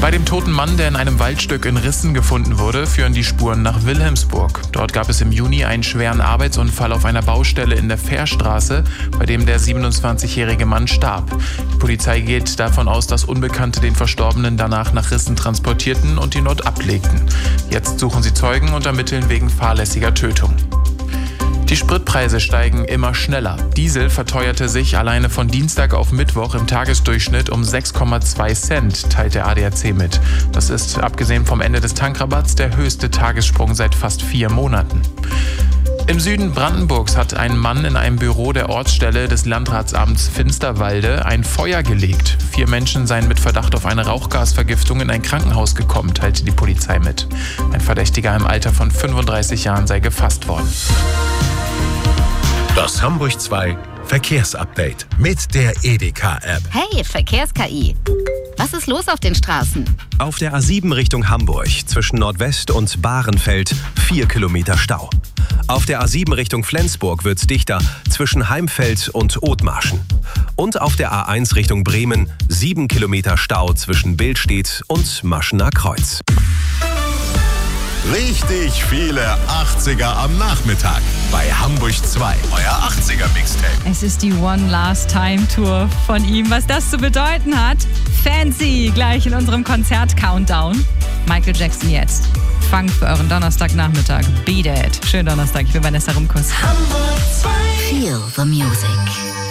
Bei dem toten Mann, der in einem Waldstück in Rissen gefunden wurde, führen die Spuren nach Wilhelmsburg. Dort gab es im Juni einen schweren Arbeitsunfall auf einer Baustelle in der Fährstraße, bei dem der 27-jährige Mann starb. Die Polizei geht davon aus, dass Unbekannte den Verstorbenen danach nach Rissen transportierten und ihn dort ablegten. Jetzt suchen sie Zeugen und ermitteln wegen fahrlässiger Tötung. Die Spritpreise steigen immer schneller. Diesel verteuerte sich alleine von Dienstag auf Mittwoch im Tagesdurchschnitt um 6,2 Cent, teilt der ADAC mit. Das ist, abgesehen vom Ende des Tankrabatts, der höchste Tagessprung seit fast 4 Monaten. Im Süden Brandenburgs hat ein Mann in einem Büro der Ortsstelle des Landratsamts Finsterwalde ein Feuer gelegt. 4 Menschen seien mit Verdacht auf eine Rauchgasvergiftung in ein Krankenhaus gekommen, teilte die Polizei mit. Ein Verdächtiger im Alter von 35 Jahren sei gefasst worden. Das Hamburg 2 Verkehrsupdate mit der Edeka-App. Hey, Verkehrs-KI. Was ist los auf den Straßen? Auf der A7 Richtung Hamburg zwischen Nordwest und Bahrenfeld 4 Kilometer Stau. Auf der A7 Richtung Flensburg wird's dichter zwischen Heimfeld und Othmarschen. Und auf der A1 Richtung Bremen 7 Kilometer Stau zwischen Billstedt und Maschener Kreuz. Richtig viele 80er am Nachmittag bei Hamburg 2, euer 80er-Mixtape. Es ist die One Last Time Tour von ihm. Was das zu bedeuten hat, fancy gleich in unserem Konzert-Countdown. Michael Jackson jetzt. Funk für euren Donnerstagnachmittag. Beat it. Schönen Donnerstag, ich bin Vanessa Rumkus. Feel the music.